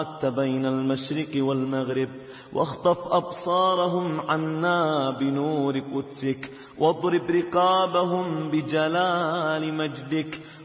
بين المشرق والمغرب، واخطف أبصارهم عنا بنور قدسك، واضرب رقابهم بجلال مجدك،